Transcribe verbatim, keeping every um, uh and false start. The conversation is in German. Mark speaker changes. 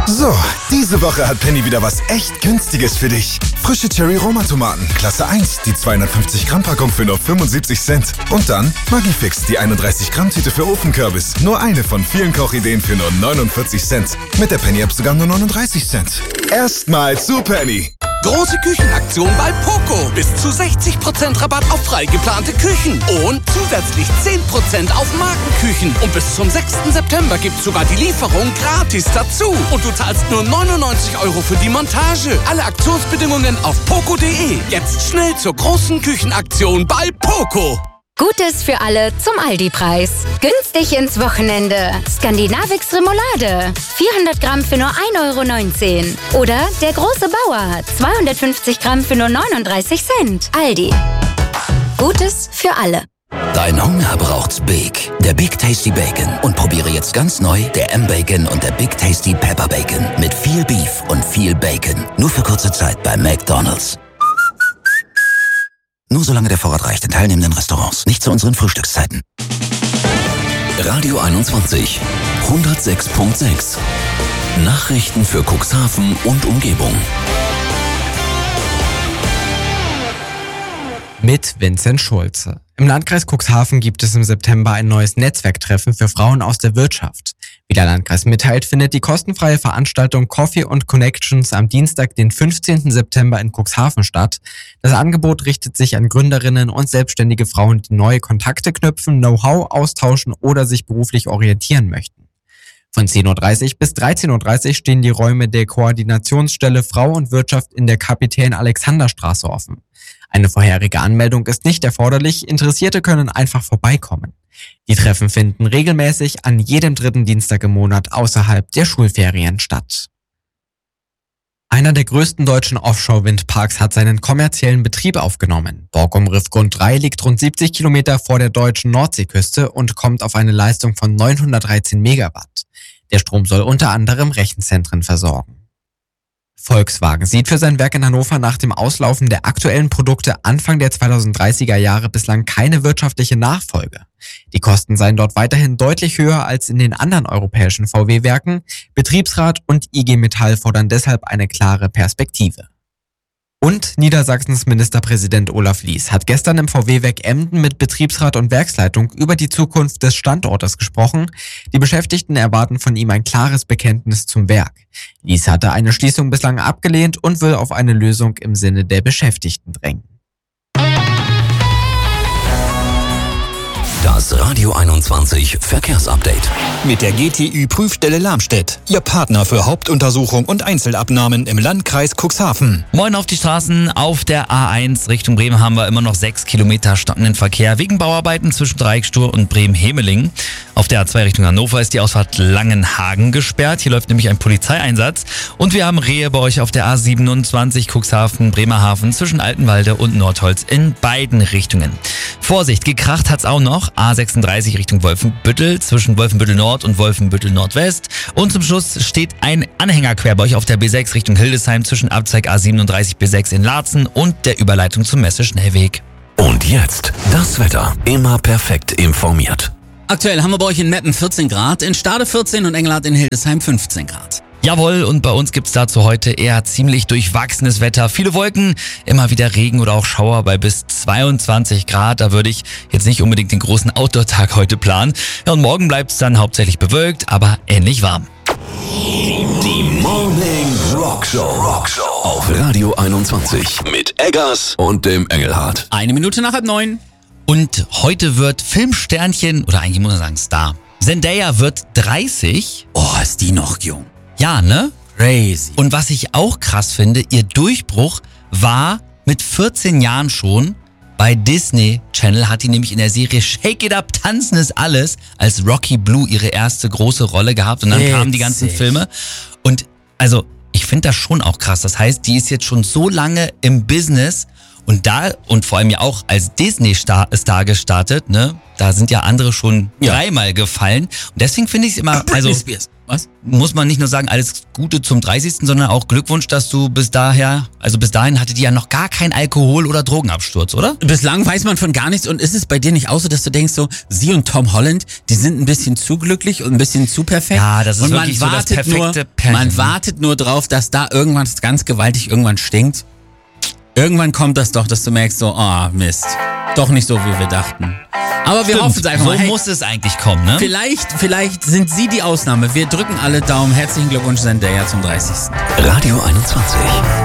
Speaker 1: So, diese Woche hat Penny wieder was echt Günstiges für dich. Frische Cherry-Roma-Tomaten, Klasse eins, die zweihundertfünfzig Gramm Packung für nur fünfundsiebzig Cent. Und dann Maggi-Fix, die einunddreißig Gramm Tüte für Ofenkürbis. Nur eine von vielen Kochideen für nur neunundvierzig Cent. Mit der Penny-App sogar nur neununddreißig Cent. Erstmal zu Penny.
Speaker 2: Große Küchenaktion bei Poco. Bis zu sechzig Prozent Rabatt auf frei geplante Küchen. Und zusätzlich zehn Prozent auf Markenküchen. Und bis zum sechsten September gibt's sogar die Lieferung gratis dazu. Und du zahlst nur neunundneunzig Euro für die Montage. Alle Aktionsbedingungen auf poco punkt de. Jetzt schnell zur großen Küchenaktion bei Poco.
Speaker 3: Gutes für alle zum Aldi-Preis. Günstig ins Wochenende. Skandinavix Remoulade. vierhundert Gramm für nur ein Euro neunzehn. Oder der große Bauer. zweihundertfünfzig Gramm für nur neununddreißig Cent. Aldi. Gutes für alle.
Speaker 4: Dein Hunger braucht's Big. Der Big Tasty Bacon. Und probiere jetzt ganz neu der M-Bacon und der Big Tasty Pepper Bacon. Mit viel Beef und viel Bacon. Nur für kurze Zeit bei McDonald's. Nur solange der Vorrat reicht in teilnehmenden Restaurants. Nicht zu unseren Frühstückszeiten. Radio einundzwanzig. hundertsechs Komma sechs. Nachrichten für Cuxhaven und Umgebung.
Speaker 5: Mit Vincent Schulze. Im Landkreis Cuxhaven gibt es im September ein neues Netzwerktreffen für Frauen aus der Wirtschaft. Wie der Landkreis mitteilt, findet die kostenfreie Veranstaltung Coffee und Connections am Dienstag, den fünfzehnten September in Cuxhaven statt. Das Angebot richtet sich an Gründerinnen und selbstständige Frauen, die neue Kontakte knüpfen, Know-how austauschen oder sich beruflich orientieren möchten. Von zehn Uhr dreißig bis dreizehn Uhr dreißig stehen die Räume der Koordinationsstelle Frau und Wirtschaft in der Kapitän-Alexander-Straße offen. Eine vorherige Anmeldung ist nicht erforderlich, Interessierte können einfach vorbeikommen. Die Treffen finden regelmäßig an jedem dritten Dienstag im Monat außerhalb der Schulferien statt. Einer der größten deutschen Offshore-Windparks hat seinen kommerziellen Betrieb aufgenommen. Borkum Riffgrund drei liegt rund siebzig Kilometer vor der deutschen Nordseeküste und kommt auf eine Leistung von neunhundertdreizehn Megawatt. Der Strom soll unter anderem Rechenzentren versorgen. Volkswagen sieht für sein Werk in Hannover nach dem Auslaufen der aktuellen Produkte Anfang der zweitausenddreißiger Jahre bislang keine wirtschaftliche Nachfolge. Die Kosten seien dort weiterhin deutlich höher als in den anderen europäischen V W-Werken. Betriebsrat und I G Metall fordern deshalb eine klare Perspektive. Und Niedersachsens Ministerpräsident Olaf Lies hat gestern im V W-Werk Emden mit Betriebsrat und Werksleitung über die Zukunft des Standortes gesprochen. Die Beschäftigten erwarten von ihm ein klares Bekenntnis zum Werk. Lies hatte eine Schließung bislang abgelehnt und will auf eine Lösung im Sinne der Beschäftigten drängen.
Speaker 4: Das Radio einundzwanzig Verkehrsupdate.
Speaker 6: Mit der G T Ü-Prüfstelle Lamstedt. Ihr Partner für Hauptuntersuchung und Einzelabnahmen im Landkreis Cuxhaven.
Speaker 7: Moin auf die Straßen. Auf der A eins Richtung Bremen haben wir immer noch sechs Kilometer stockenden Verkehr wegen Bauarbeiten zwischen Dreieckstur und Bremen-Hemeling. Auf der A zwei Richtung Hannover ist die Ausfahrt Langenhagen gesperrt. Hier läuft nämlich ein Polizeieinsatz. Und wir haben Rehe bei euch auf der A siebenundzwanzig Cuxhaven-Bremerhaven zwischen Altenwalde und Nordholz in beiden Richtungen. Vorsicht, gekracht hat's auch noch. A sechsunddreißig Richtung Wolfenbüttel zwischen Wolfenbüttel Nord und Wolfenbüttel Nordwest. Und zum Schluss steht ein Anhänger quer bei euch auf der B sechs Richtung Hildesheim zwischen Abzweig A siebenunddreißig B sechs in Laatzen und der Überleitung zum Messe-Schnellweg.
Speaker 4: Und jetzt das Wetter. Immer perfekt informiert.
Speaker 8: Aktuell haben wir bei euch in Meppen vierzehn Grad, in Stade vierzehn und Engelhardt in Hildesheim fünfzehn Grad.
Speaker 7: Jawohl, und bei uns gibt's dazu heute eher ziemlich durchwachsenes Wetter. Viele Wolken, immer wieder Regen oder auch Schauer bei bis zweiundzwanzig Grad. Da würde ich jetzt nicht unbedingt den großen Outdoor-Tag heute planen. Ja, und morgen bleibt's dann hauptsächlich bewölkt, aber ähnlich warm.
Speaker 4: Die Morning Rockshow. Rockshow auf Radio einundzwanzig mit Eggers und dem Engelhardt.
Speaker 8: Eine Minute nach halb neun.
Speaker 7: Und heute wird Filmsternchen, oder eigentlich muss man sagen Star, Zendaya wird dreißig.
Speaker 8: Oh, ist die noch jung.
Speaker 7: Ja, ne?
Speaker 8: Crazy.
Speaker 7: Und was ich auch krass finde, ihr Durchbruch war mit vierzehn Jahren schon. Bei Disney Channel hat die nämlich in der Serie Shake It Up, Tanzen ist alles, als Rocky Blue ihre erste große Rolle gehabt. Und dann
Speaker 8: Witzig.
Speaker 7: kamen die ganzen Filme. Und also, ich finde das schon auch krass. Das heißt, die ist jetzt schon so lange im Business und da, und vor allem ja auch als Disney-Star Star gestartet, ne? Da sind ja andere schon
Speaker 8: Ja.
Speaker 7: dreimal gefallen. Und deswegen finde ich es immer,
Speaker 8: Britney
Speaker 7: also...
Speaker 8: Spears. Was?
Speaker 7: Muss man nicht nur sagen, alles Gute zum dreißigsten, sondern auch Glückwunsch, dass du bis daher, also bis dahin hatte die ja noch gar keinen Alkohol- oder Drogenabsturz, oder?
Speaker 8: Bislang weiß man von gar nichts und ist es bei dir nicht auch so, dass du denkst so, sie und Tom Holland, die sind ein bisschen zu glücklich und ein bisschen zu perfekt?
Speaker 7: Ja, das ist
Speaker 8: und
Speaker 7: wirklich so das perfekte
Speaker 8: nur,
Speaker 7: Pärchen.
Speaker 8: Man wartet nur drauf, dass da irgendwas ganz gewaltig irgendwann stinkt. Irgendwann kommt das doch, dass du merkst so, oh Mist, doch nicht so, wie wir dachten. Aber wir hoffen es einfach
Speaker 7: so
Speaker 8: mal. Hey,
Speaker 7: muss es eigentlich kommen, ne?
Speaker 8: Vielleicht, vielleicht sind sie die Ausnahme. Wir drücken alle Daumen. Herzlichen Glückwunsch, Zendaya zum dreißigsten
Speaker 4: Radio einundzwanzig.